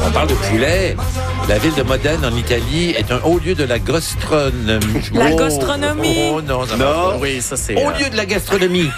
On parle de poulet. La ville de Modène, en Italie, est un haut lieu de la gastronomie. La gastronomie? Oh non, ça marche pas. Oui, ça c'est... Au lieu de la gastronomie.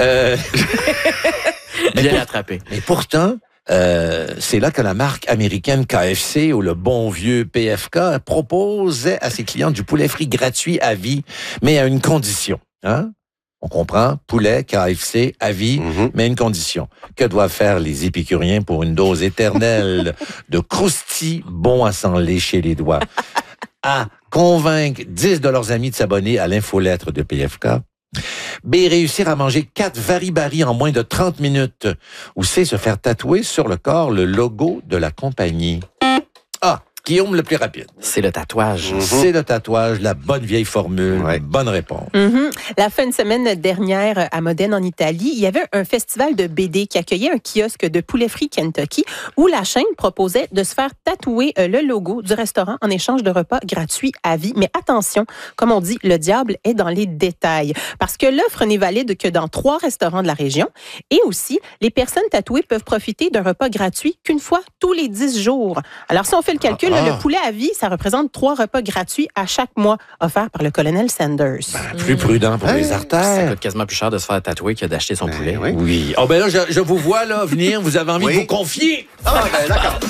Bien rattrapé. Mais pourtant, c'est là que la marque américaine KFC ou le bon vieux PFK proposait à ses clients du poulet frit gratuit à vie, mais à une condition. Hein? On comprend, poulet, KFC, à vie, mais à une condition. Que doivent faire les épicuriens pour une dose éternelle de croustilles bon à s'en lécher les doigts? A. Convaincre 10 de leurs amis de s'abonner à l'infolettre de PFK. B. Réussir à manger 4 vari-bari en moins de 30 minutes. Ou C. Se faire tatouer sur le corps le logo de la compagnie. A. Guillaume, le plus rapide. C'est le tatouage. C'est le tatouage, la bonne vieille formule. Ouais. Bonne réponse. La fin de semaine dernière à Modène, en Italie, il y avait un festival de BD qui accueillait un kiosque de poulet frit Kentucky où la chaîne proposait de se faire tatouer le logo du restaurant en échange de repas gratuits à vie. Mais attention, comme on dit, le diable est dans les détails. Parce que l'offre n'est valide que dans 3 restaurants de la région. Et aussi, les personnes tatouées peuvent profiter d'un repas gratuit qu'une fois tous les 10 jours. Alors, si on fait le calcul, le poulet à vie, ça représente 3 repas gratuits à chaque mois offerts par le colonel Sanders. Plus prudent pour les Ça artères. coûte quasiment plus cher de se faire tatouer que d'acheter son poulet. oui. Oui. Oh ben là, je vous vois là venir. Vous avez envie de vous confier. Ah, ben d'accord.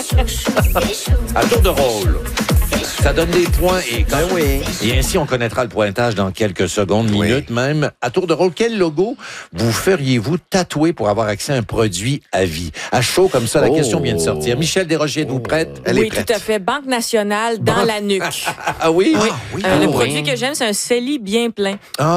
À tour de rôle. Ça donne des points et oui. Et ainsi, on connaîtra le pointage dans quelques secondes, minutes même. À tour de rôle, quel logo vous feriez-vous tatouer pour avoir accès à un produit à vie? À chaud comme ça, la question vient de sortir. Michel Desrochers, êtes-vous prête? Elle est Oui, prête. tout à fait. Banque nationale dans la nuque. Ah oui? Le produit que j'aime, c'est un CELI bien plein.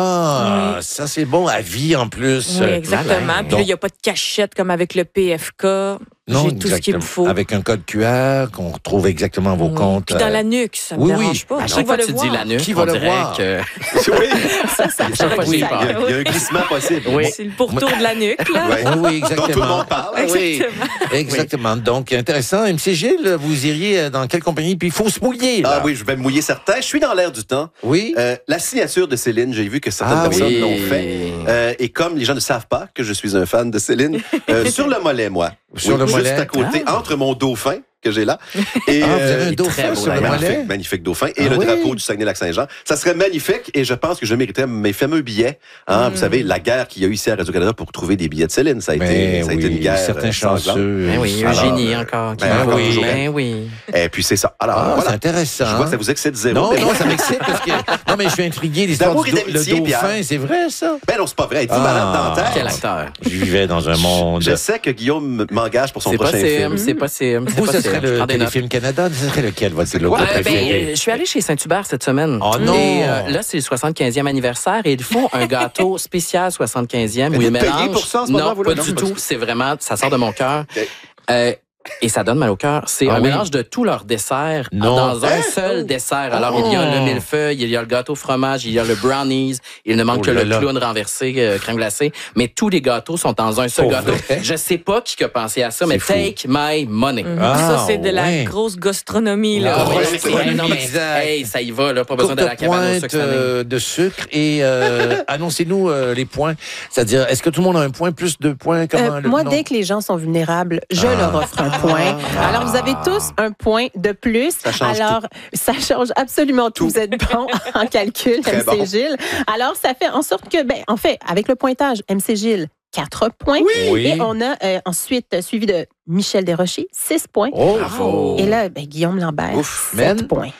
Ah, ça c'est bon, à vie en plus. Oui, exactement. Puis là, il n'y a pas de cachette comme avec le PFK. Non, J'ai tout ce qu'il me faut. Avec un code QR qu'on retrouve exactement vos comptes. Puis dans la nuque, ça me oui, dérange pas. À Qui chaque va fois que le tu voir? dis la nuque, Qui va on le dirait voir? que... Oui. Chaque fois, j'ai peur. Il y a un glissement possible. Oui. C'est le pourtour de la nuque, là. Ouais. Oui, Dont exactement. tout le monde parle. Oui, exactement. Donc, intéressant. MC Gilles, vous iriez dans quelle compagnie? Puis il faut se mouiller. Là. Ah oui, je vais me mouiller certains. Je suis dans l'air du temps. Oui. La signature de Céline, j'ai vu que certaines personnes oui. l'ont fait. Et comme les gens ne savent pas que je suis un fan de Céline, sur le mollet, moi. Sur le mollet. Juste à côté, entre mon dauphin que j'ai là. Et, Vous avez un il est dauphin très beau, sur le d'ailleurs. mollet? magnifique dauphin. Et Ah le oui? drapeau du Saguenay-Lac-Saint-Jean. Ça serait magnifique et je pense que je mériterais mes fameux billets. Hein, Vous savez, la guerre qu'il y a eu ici à Radio-Canada pour trouver des billets de Céline, ça a été une guerre. Certains sanglante. chanceux. Ben oui, Alors, Eugénie encore. Qui ben encore oui. toujours. Ben oui. Et puis c'est ça. Alors, Ah, voilà. c'est intéressant. Je vois que ça vous excite zéro. Non, mais non, ça m'excite parce que... Non, mais je suis intrigué. L'histoire D'amour du et d'amitié, le dauphin, Pierre. c'est vrai, ça? Ben non, c'est pas vrai. 10 Ah. malades dentaires. Quel acteur. Je vivais dans un monde... Je sais que Guillaume m'engage pour son C'est prochain film. possible, c'est possible. Vous, ce serait le Prends des notes. Téléfilm Canada? Ce serait lequel, votre logo quoi? préféré? Je suis allé chez Saint-Hubert cette semaine. Oh non! Et là, c'est le 75e anniversaire et ils font un gâteau spécial 75e où Vous ils payez mélangent... pour ça en ce moment, Non, vous, là? pas Non, du pas tout. du tout. C'est vraiment... Ça sort de mon cœur. OK. Et ça donne mal au cœur. C'est Ah un oui? mélange de tous leurs desserts Non. dans un seul dessert. Alors, il y a le millefeuille, il y a le gâteau fromage, il y a le brownies, il ne manque Oh que là le là. clown renversé, crème glacée. Mais tous les gâteaux sont dans un seul Pour gâteau. vrai? Je sais pas qui a pensé à ça, mais fou. take my money. Ah, Ça, c'est de la ouais. grosse gastronomie, là. Ah, Ouais, ouais, c'est c'est vrai. Non, mais exact. hey, ça y va, là, pas besoin de la Courte cabane au pointe sucre salé. de sucre et annoncez-nous les points. C'est-à-dire, est-ce que tout le monde a un point, plus de points? Moi, dès que les gens sont vulnérables, je leur offre un point. Alors, vous avez tous un point de plus. Ça change Alors, ça change absolument tout. Vous êtes bon en calcul, Très MC bon. Gilles. Alors, ça fait en sorte que, en fait, avec le pointage, MC Gilles, 4 points. Oui. Et on a ensuite suivi de Michel Desrochers, 6 points. Oh! Bravo. Et là, Guillaume Lambert, Ouf. 7 Man. points.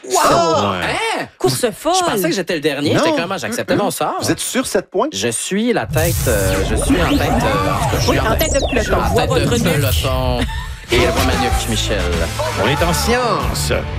Hein? Course folle. Je pensais que j'étais le dernier. Non. J'étais comment? J'acceptais mon sort. Vous êtes sûr 7 points? Je suis la tête. Je suis en tête. En tout cas, je suis Oui, en tête de Je suis peloton. en Vois tête de votre nuque. peloton. Et le ma nuque, Michel. On est en science.